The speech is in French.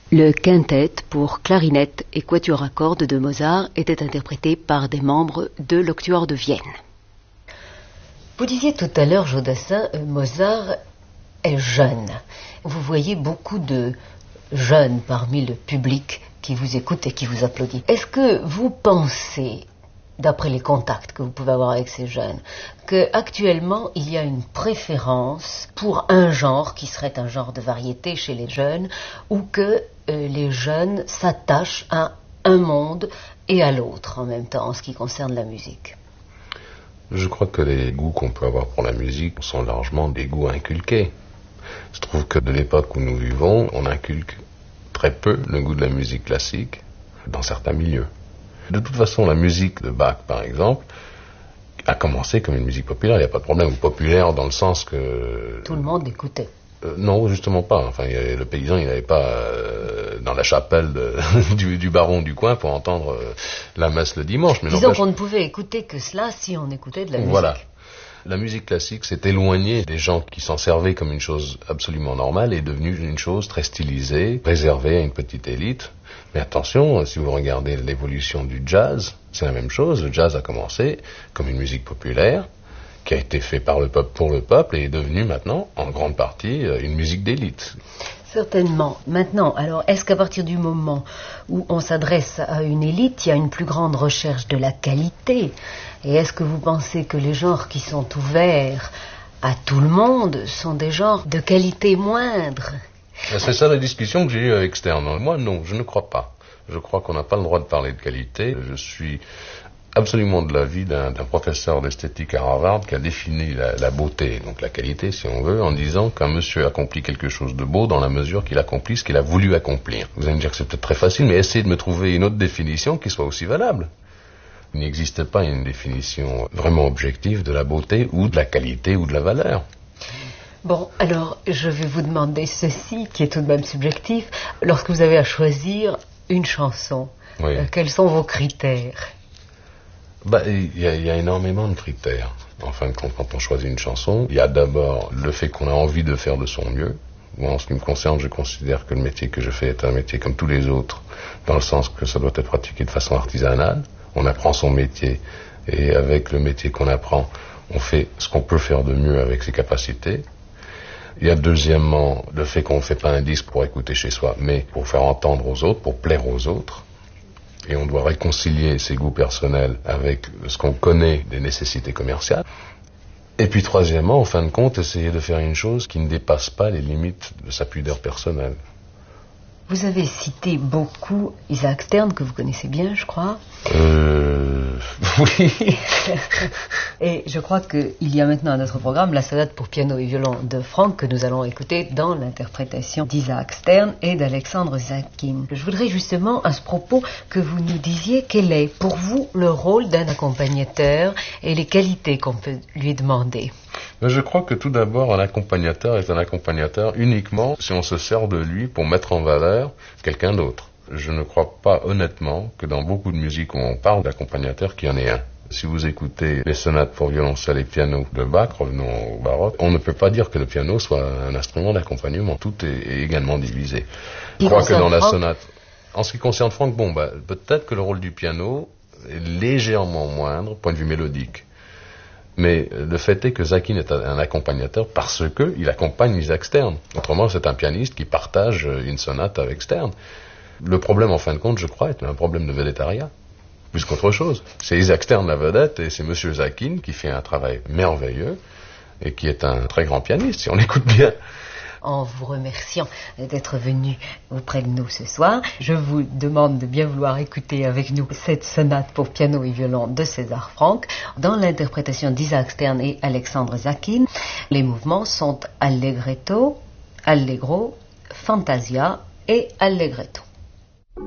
Le quintet pour clarinette et quatuor à cordes de Mozart était interprété par des membres de l'Octuor de Vienne. Vous disiez tout à l'heure, Jodassin, Mozart est jeune. Vous voyez beaucoup de jeunes parmi le public qui vous écoute et qui vous applaudit. Est-ce que vous pensez, d'après les contacts que vous pouvez avoir avec ces jeunes, qu'actuellement il y a une préférence pour un genre qui serait un genre de variété chez les jeunes, ou que les jeunes s'attachent à un monde et à l'autre en même temps en ce qui concerne la musique? Je crois que les goûts qu'on peut avoir pour la musique sont largement des goûts inculqués. Je trouve que de l'époque où nous vivons, on inculque très peu le goût de la musique classique dans certains milieux. De toute façon, la musique de Bach, par exemple, a commencé comme une musique populaire, il n'y a pas de problème, ou populaire dans le sens que... Tout le monde l'écoutait. Non, justement pas. Enfin, le paysan, il n'allait pas dans la chapelle du baron du coin pour entendre la messe le dimanche. Mais disons qu'on ne pouvait écouter que cela si on écoutait de la musique. Voilà. La musique classique s'est éloignée des gens qui s'en servaient comme une chose absolument normale et est devenue une chose très stylisée, réservée à une petite élite. Mais attention, si vous regardez l'évolution du jazz, c'est la même chose. Le jazz a commencé comme une musique populaire, qui a été fait par le peuple pour le peuple et est devenue maintenant, en grande partie, une musique d'élite. Certainement. Maintenant, alors, est-ce qu'à partir du moment où on s'adresse à une élite, il y a une plus grande recherche de la qualité? Et est-ce que vous pensez que les genres qui sont ouverts à tout le monde sont des genres de qualité moindre? C'est ça la discussion que j'ai eue avec Stern. Moi, non, je ne crois pas. Je crois qu'on n'a pas le droit de parler de qualité. Je suis absolument de l'avis d'un professeur d'esthétique à Harvard qui a défini la beauté, donc la qualité si on veut, en disant qu'un monsieur accomplit quelque chose de beau dans la mesure qu'il accomplit ce qu'il a voulu accomplir. Vous allez me dire que c'est peut-être très facile, mais essayez de me trouver une autre définition qui soit aussi valable. Il n'existe pas une définition vraiment objective de la beauté ou de la qualité ou de la valeur. Bon, alors je vais vous demander ceci, qui est tout de même subjectif. Lorsque vous avez à choisir une chanson, oui. Quels sont vos critères? Il y a énormément de critères. En fin de compte, quand on choisit une chanson, il y a d'abord le fait qu'on a envie de faire de son mieux. Moi, en ce qui me concerne, je considère que le métier que je fais est un métier comme tous les autres, dans le sens que ça doit être pratiqué de façon artisanale. On apprend son métier, et avec le métier qu'on apprend, on fait ce qu'on peut faire de mieux avec ses capacités. Il y a deuxièmement le fait qu'on ne fait pas un disque pour écouter chez soi, mais pour faire entendre aux autres, pour plaire aux autres. Et on doit réconcilier ses goûts personnels avec ce qu'on connaît des nécessités commerciales. Et puis troisièmement, en fin de compte, essayer de faire une chose qui ne dépasse pas les limites de sa pudeur personnelle. Vous avez cité beaucoup Isaac Stern, que vous connaissez bien, je crois. Oui. Et je crois qu'il y a maintenant à notre programme la sonate pour piano et violon de Franck que nous allons écouter dans l'interprétation d'Isaac Stern et d'Alexandre Zakin. Je voudrais justement à ce propos que vous nous disiez quel est pour vous le rôle d'un accompagnateur et les qualités qu'on peut lui demander. Je crois que tout d'abord un accompagnateur est un accompagnateur uniquement si on se sert de lui pour mettre en valeur quelqu'un d'autre. Je ne crois pas honnêtement que dans beaucoup de musique où on parle d'accompagnateur qu'il y en ait un. Si vous écoutez les sonates pour violoncelle et piano de Bach, revenons au baroque, on ne peut pas dire que le piano soit un instrument d'accompagnement. Tout est également divisé. Je crois que dans la sonate, en ce qui concerne Franck, peut-être que le rôle du piano est légèrement moindre, point de vue mélodique. Mais le fait est que Zakin est un accompagnateur parce qu'il accompagne Isaac Stern. Autrement, c'est un pianiste qui partage une sonate avec Stern. Le problème, en fin de compte, je crois, est un problème de vedettariat, plus qu'autre chose. C'est Isaac Stern la vedette et c'est Monsieur Zakin qui fait un travail merveilleux et qui est un très grand pianiste, si on l'écoute bien. En vous remerciant d'être venu auprès de nous ce soir, je vous demande de bien vouloir écouter avec nous cette sonate pour piano et violon de César Franck dans l'interprétation d'Isaac Stern et Alexandre Zakin. Les mouvements sont allegretto, allegro, fantasia et allegretto.